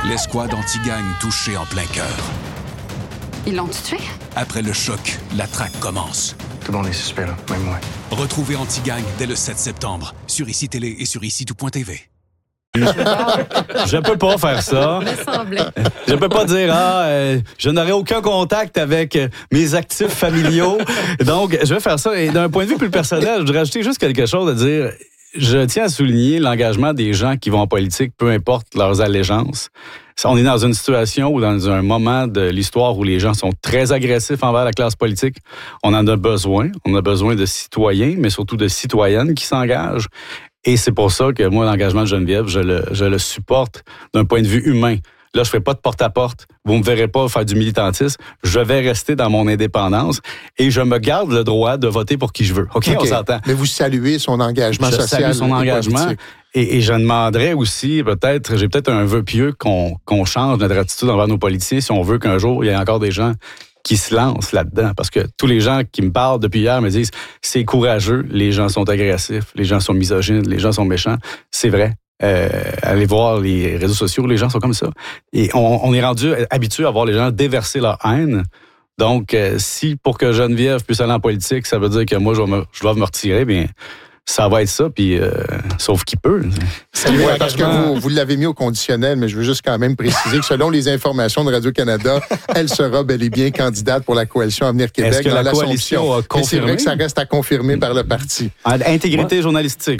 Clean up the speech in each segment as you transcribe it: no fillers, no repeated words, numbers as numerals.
L'escouade anti-gang touchée en plein cœur. Ils l'ont tué? Après le choc, la traque commence. Tout le monde est suspect, là, même moi. Retrouvez Anti-Gang dès le 7 septembre sur ICI Télé et sur ICI-tout.tv. Je peux pas faire ça. Je peux pas dire je n'aurai aucun contact avec mes actifs familiaux. Donc, je vais faire ça. Et d'un point de vue plus personnel, je voudrais rajouter juste quelque chose à dire. Je tiens à souligner l'engagement des gens qui vont en politique, peu importe leurs allégeances. On est dans une situation ou dans un moment de l'histoire où les gens sont très agressifs envers la classe politique. On en a besoin. On a besoin de citoyens, mais surtout de citoyennes qui s'engagent. Et c'est pour ça que moi, l'engagement de Geneviève, je le supporte d'un point de vue humain. Là, je fais pas de porte-à-porte. Vous me verrez pas faire du militantisme. Je vais rester dans mon indépendance et je me garde le droit de voter pour qui je veux. OK, on s'entend. Mais vous saluez son engagement social. Je salue son engagement. Et je demanderais aussi, j'ai peut-être un vœu pieux qu'on change notre attitude envers nos politiciens si on veut qu'un jour, il y ait encore des gens qui se lancent là-dedans. Parce que tous les gens qui me parlent depuis hier me disent c'est courageux, les gens sont agressifs, les gens sont misogynes, les gens sont méchants. C'est vrai. Allez voir les réseaux sociaux, les gens sont comme ça. Et on est rendu habitué à voir les gens déverser leur haine. Donc, si pour que Geneviève puisse aller en politique, ça veut dire que moi, je dois me retirer, bien, ça va être ça, puis sauf qu'il peut. Ouais, parce que vous l'avez mis au conditionnel, mais je veux juste quand même préciser que selon les informations de Radio-Canada, elle sera bel et bien candidate pour la coalition Avenir Québec. Est-ce que la coalition a confirmé? Mais c'est vrai que ça reste à confirmer par le parti. Intégrité journalistique.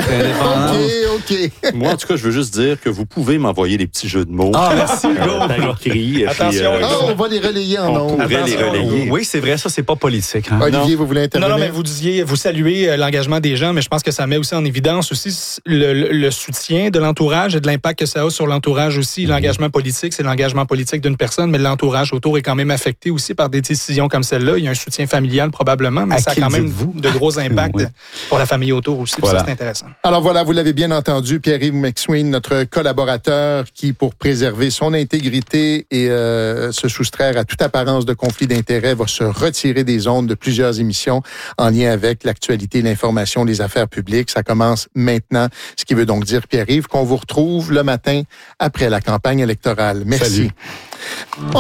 OK. Moi, en tout cas, je veux juste dire que vous pouvez m'envoyer des petits jeux de mots. Ah, merci, par écrit. Attention, on va les relayer en ondes. On pourrait les relayer. Oui, c'est vrai, ça, c'est pas politique. Hein? Olivier, vous voulez intervenir? Non, mais vous saluez l'engagement des gens, mais je pense que ça met aussi en évidence aussi le soutien de l'entourage et de l'impact que ça a sur l'entourage aussi. L'engagement politique, c'est l'engagement politique d'une personne, mais l'entourage autour est quand même affecté aussi par des décisions comme celle-là. Il y a un soutien familial probablement, mais ça a quand même de gros impacts pour la famille autour aussi. Voilà. Ça, c'est intéressant. Alors voilà, vous l'avez bien entendu, Pierre-Yves McSween, notre collaborateur qui, pour préserver son intégrité et se soustraire à toute apparence de conflit d'intérêts, va se retirer des ondes de plusieurs émissions en lien avec l'actualité, l'information, les affaires publiques. Ça commence maintenant, ce qui veut donc dire, Pierre-Yves, qu'on vous retrouve le matin après la campagne électorale. Merci. Salut.